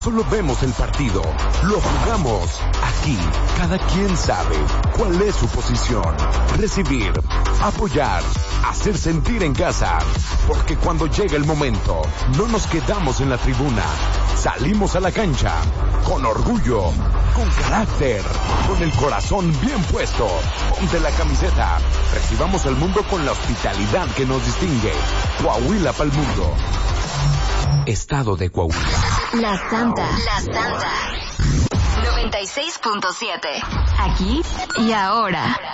Solo vemos el partido, lo jugamos. Aquí, cada quien sabe cuál es su posición. Recibir, apoyar, hacer sentir en casa. Porque cuando llega el momento, no nos quedamos en la tribuna. Salimos a la cancha, con orgullo, con carácter, con el corazón bien puesto. Ponte la camiseta. Recibamos al mundo con la hospitalidad que nos distingue. Coahuila pa'l mundo. Estado de Coahuila. La Santa. 96.7. Aquí y ahora.